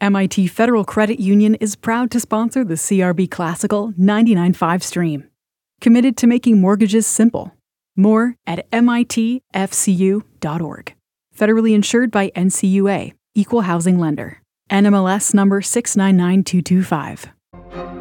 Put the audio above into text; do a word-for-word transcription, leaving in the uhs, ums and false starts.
M I T Federal Credit Union is proud to sponsor the C R B Classical ninety-nine point five stream. Committed to making mortgages simple. More at M I T F C U dot org. Federally insured by N C U A, Equal Housing Lender. N M L S number six nine nine two two five.